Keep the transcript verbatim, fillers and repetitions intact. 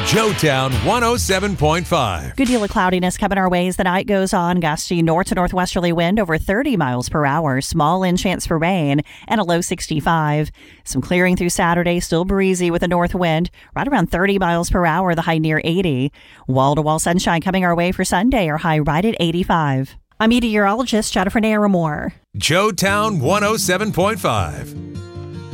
Joetown one oh seven point five. Good deal of cloudiness coming our way as the night goes on. Gusty north to northwesterly wind over thirty miles per hour. Small in chance for rain and a low sixty-five. Some clearing through Saturday. Still breezy with a north wind right around thirty miles per hour. The high near eighty. Wall-to-wall sunshine coming our way for Sunday. Our high right at eighty-five. I'm meteorologist Jennifer Naramore. Joetown one oh seven point five.